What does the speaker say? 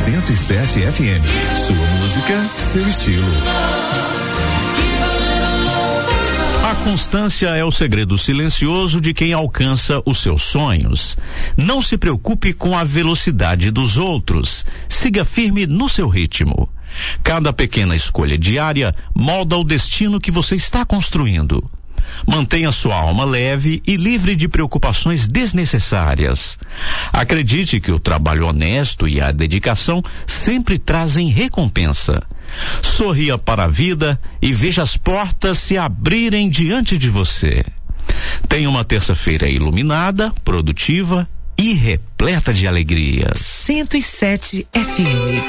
107 FM. Sua música, seu estilo. A constância é o segredo silencioso de quem alcança os seus sonhos. Não se preocupe com a velocidade dos outros. Siga firme no seu ritmo. Cada pequena escolha diária molda o destino que você está construindo. Mantenha sua alma leve e livre de preocupações desnecessárias. Acredite que o trabalho honesto e a dedicação sempre trazem recompensa. Sorria para a vida e veja as portas se abrirem diante de você. Tenha uma terça-feira iluminada, produtiva e repleta de alegrias. 107 FM.